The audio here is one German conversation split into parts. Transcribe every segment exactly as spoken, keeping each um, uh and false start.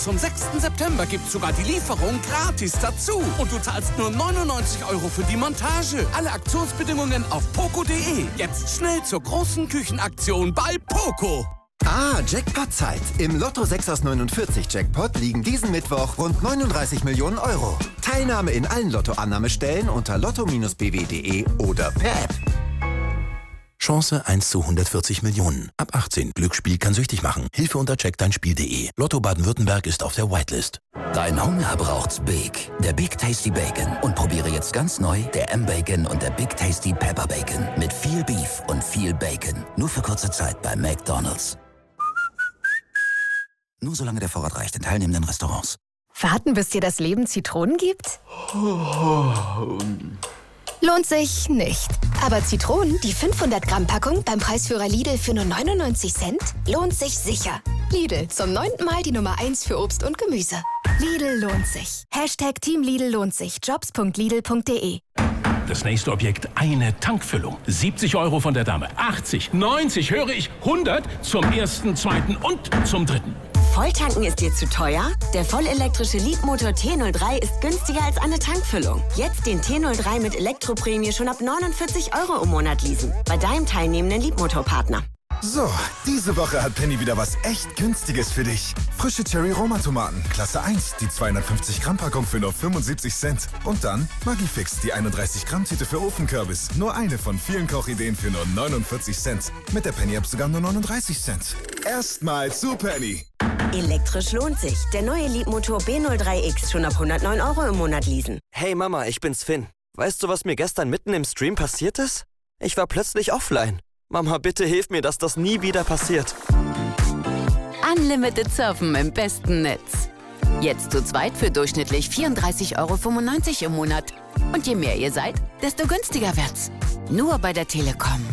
Zum sechsten September gibt's sogar die Lieferung gratis dazu. Und du zahlst nur neunundneunzig Euro für die Montage. Alle Aktionsbedingungen auf poco punkt de. Jetzt schnell zur großen Küchenaktion bei Poco. Ah, Jackpot-Zeit. Im Lotto sechs aus neunundvierzig Jackpot liegen diesen Mittwoch rund neununddreißig Millionen Euro. Teilnahme in allen Lottoannahmestellen unter lotto Bindestrich b w punkt de oder per App. Chance eins zu hundertvierzig Millionen. Ab achtzehn. Glücksspiel kann süchtig machen. Hilfe unter check dein Spiel punkt de. Lotto Baden-Württemberg ist auf der Whitelist. Dein Hunger braucht's Big. Der Big Tasty Bacon. Und probiere jetzt ganz neu der M-Bacon und der Big Tasty Pepper Bacon. Mit viel Beef und viel Bacon. Nur für kurze Zeit bei McDonald's. Nur solange der Vorrat reicht in teilnehmenden Restaurants. Warten, bis dir das Leben Zitronen gibt? Lohnt sich nicht. Aber Zitronen, die fünfhundert Gramm Packung beim Preisführer Lidl für nur neunundneunzig Cent, lohnt sich sicher. Lidl, zum neunten Mal die Nummer eins für Obst und Gemüse. Lidl lohnt sich. Hashtag Team Lidl lohnt sich. jobs punkt lidl punkt de. Das nächste Objekt, eine Tankfüllung. siebzig Euro von der Dame. achtzig, neunzig, höre ich, hundert zum ersten, zweiten und zum dritten. Volltanken ist dir zu teuer? Der vollelektrische Leapmotor T null drei ist günstiger als eine Tankfüllung. Jetzt den T null drei mit Elektroprämie schon ab neunundvierzig Euro im Monat leasen. Bei deinem teilnehmenden Leapmotor-Partner. So, diese Woche hat Penny wieder was echt Günstiges für dich. Frische Cherry-Roma-Tomaten, Klasse eins, die zweihundertfünfzig Gramm Packung für nur fünfundsiebzig Cent. Und dann Maggi-Fix, die einunddreißig Gramm Tüte für Ofenkürbis. Nur eine von vielen Kochideen für nur neunundvierzig Cent. Mit der Penny-App sogar nur neununddreißig Cent. Erstmal zu Penny. Elektrisch lohnt sich. Der neue Leapmotor B null drei X schon ab hundertneun Euro im Monat leasen. Hey Mama, ich bin's Finn. Weißt du, was mir gestern mitten im Stream passiert ist? Ich war plötzlich offline. Mama, bitte hilf mir, dass das nie wieder passiert. Unlimited Surfen im besten Netz. Jetzt zu zweit für durchschnittlich vierunddreißig Euro fünfundneunzig im Monat. Und je mehr ihr seid, desto günstiger wird's. Nur bei der Telekom.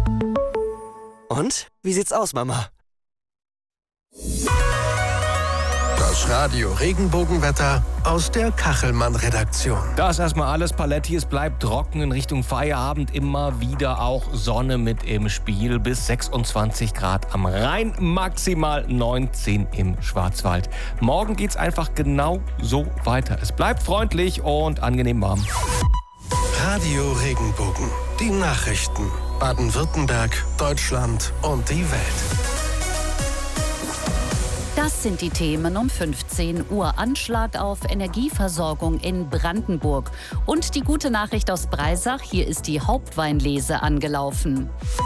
Und? Wie sieht's aus, Mama? Das Radio Regenbogenwetter aus der Kachelmann-Redaktion. Das erstmal alles Paletti. Es bleibt trocken in Richtung Feierabend. Immer wieder auch Sonne mit im Spiel. Bis sechsundzwanzig Grad am Rhein, maximal neunzehn im Schwarzwald. Morgen geht's einfach genau so weiter. Es bleibt freundlich und angenehm warm. Radio Regenbogen. Die Nachrichten. Baden-Württemberg, Deutschland und die Welt. Das sind die Themen um fünfzehn Uhr. Anschlag auf Energieversorgung in Brandenburg. Und die gute Nachricht aus Breisach, hier ist die Hauptweinlese angelaufen.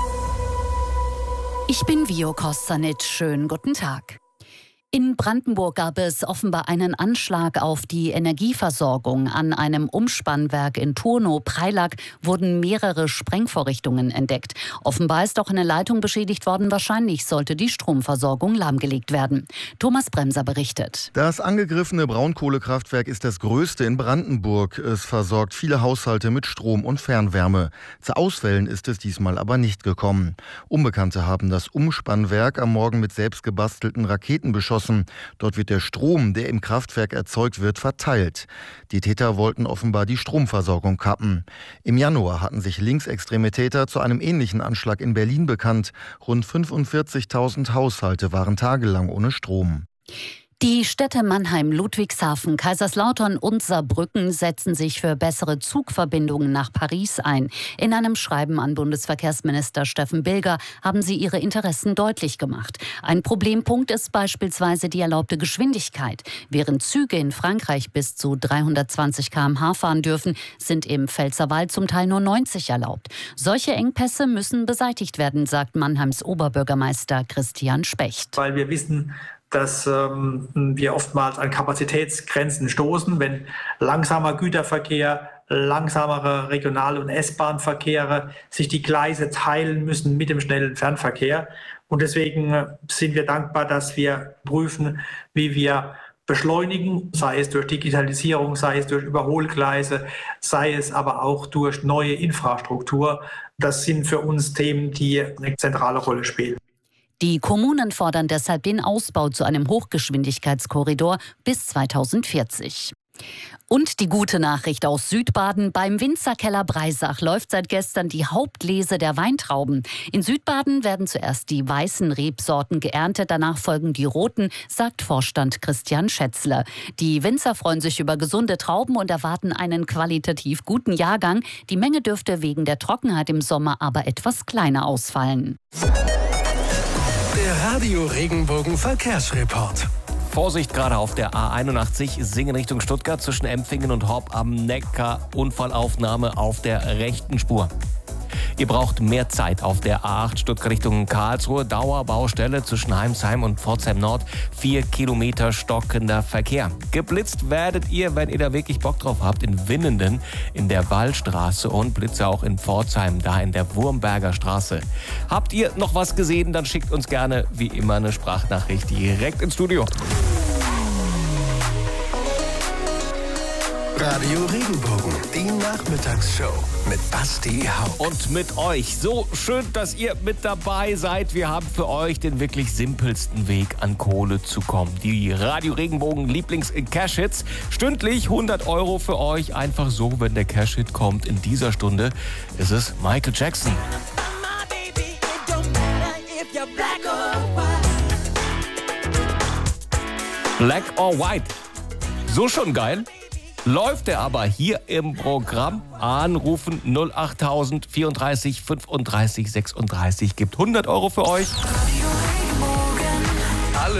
Ich bin Vio Kostanic. Schönen guten Tag. In Brandenburg gab es offenbar einen Anschlag auf die Energieversorgung. An einem Umspannwerk in Turnow-Preilack wurden mehrere Sprengvorrichtungen entdeckt. Offenbar ist auch eine Leitung beschädigt worden. Wahrscheinlich sollte die Stromversorgung lahmgelegt werden. Thomas Bremser berichtet. Das angegriffene Braunkohlekraftwerk ist das größte in Brandenburg. Es versorgt viele Haushalte mit Strom und Fernwärme. Zu Ausfällen ist es diesmal aber nicht gekommen. Unbekannte haben das Umspannwerk am Morgen mit selbstgebastelten Raketen beschossen. Dort wird der Strom, der im Kraftwerk erzeugt wird, verteilt. Die Täter wollten offenbar die Stromversorgung kappen. Im Januar hatten sich linksextreme Täter zu einem ähnlichen Anschlag in Berlin bekannt. Rund fünfundvierzigtausend Haushalte waren tagelang ohne Strom. Die Städte Mannheim, Ludwigshafen, Kaiserslautern und Saarbrücken setzen sich für bessere Zugverbindungen nach Paris ein. In einem Schreiben an Bundesverkehrsminister Steffen Bilger haben sie ihre Interessen deutlich gemacht. Ein Problempunkt ist beispielsweise die erlaubte Geschwindigkeit. Während Züge in Frankreich bis zu dreihundertzwanzig Kilometer pro Stunde fahren dürfen, sind im Pfälzerwald zum Teil nur neunzig erlaubt. Solche Engpässe müssen beseitigt werden, sagt Mannheims Oberbürgermeister Christian Specht. Weil wir wissen, dass ähm, wir oftmals an Kapazitätsgrenzen stoßen, wenn langsamer Güterverkehr, langsamere Regional- und S-Bahn-Verkehre sich die Gleise teilen müssen mit dem schnellen Fernverkehr. Und deswegen äh, sind wir dankbar, dass wir prüfen, wie wir beschleunigen, sei es durch Digitalisierung, sei es durch Überholgleise, sei es aber auch durch neue Infrastruktur. Das sind für uns Themen, die eine zentrale Rolle spielen. Die Kommunen fordern deshalb den Ausbau zu einem Hochgeschwindigkeitskorridor bis zweitausendvierzig. Und die gute Nachricht aus Südbaden. Beim Winzerkeller Breisach läuft seit gestern die Hauptlese der Weintrauben. In Südbaden werden zuerst die weißen Rebsorten geerntet, danach folgen die roten, sagt Vorstand Christian Schätzle. Die Winzer freuen sich über gesunde Trauben und erwarten einen qualitativ guten Jahrgang. Die Menge dürfte wegen der Trockenheit im Sommer aber etwas kleiner ausfallen. Der Radio Regenbogen Verkehrsreport. Vorsicht gerade auf der A einundachtzig, Singen Richtung Stuttgart zwischen Empfingen und Horb am Neckar. Unfallaufnahme auf der rechten Spur. Ihr braucht mehr Zeit auf der A acht Stuttgart Richtung Karlsruhe. Dauerbaustelle zwischen Heimsheim und Pforzheim Nord. Vier Kilometer stockender Verkehr. Geblitzt werdet ihr, wenn ihr da wirklich Bock drauf habt, in Winnenden, in der Wallstraße und Blitze auch in Pforzheim, da in der Wurmberger Straße. Habt ihr noch was gesehen, dann schickt uns gerne wie immer eine Sprachnachricht direkt ins Studio. Radio Regenbogen, die Nachmittagsshow mit Basti Hauck. Und mit euch. So schön, dass ihr mit dabei seid. Wir haben für euch den wirklich simpelsten Weg an Kohle zu kommen. Die Radio Regenbogen Lieblings-Cash-Hits. Stündlich hundert Euro für euch. Einfach so, wenn der Cash-Hit kommt. In dieser Stunde ist es Michael Jackson. Black or White. So schon geil. Läuft er aber hier im Programm. Anrufen null achttausend vierunddreißig fünfunddreißig sechsunddreißig gibt hundert Euro für euch.